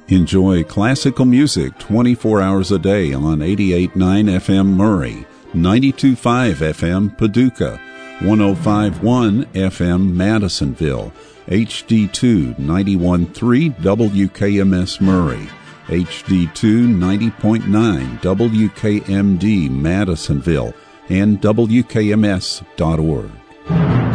Enjoy classical music 24 hours a day on 88.9 FM Murray, 92.5 FM Paducah, 105.1 FM Madisonville, HD2 91.3 WKMS Murray, HD2 90.9 WKMD Madisonville, and WKMS.org.